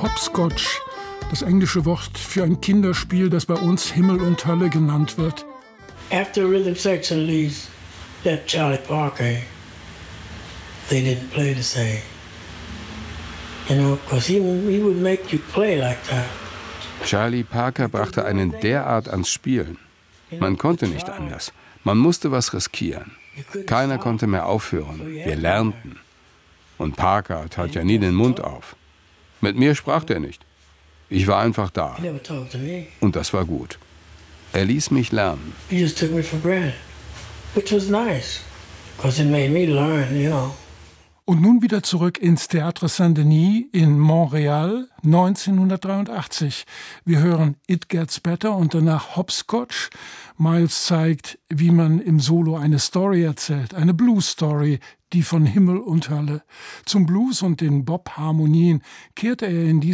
Hopscotch, das englische Wort für ein Kinderspiel, das bei uns Himmel und Hölle genannt wird. After rhythm section leaves left Charlie Parker, they didn't play the same. You know, because he would make you play like that. Charlie Parker brachte einen derart ans Spielen. Man konnte nicht anders. Man musste was riskieren. Keiner konnte mehr aufhören. Wir lernten. Und Parker tat ja nie den Mund auf. Mit mir sprach er nicht. Ich war einfach da. Und das war gut. Er ließ mich lernen. He just took me for granted, which was nice, because it made me learn, you know. Und nun wieder zurück ins Théâtre Saint-Denis in Montreal 1983. Wir hören It Gets Better und danach Hopscotch. Miles zeigt, wie man im Solo eine Story erzählt, eine Blues-Story, die von Himmel und Hölle. Zum Blues und den Bop-Harmonien kehrte er in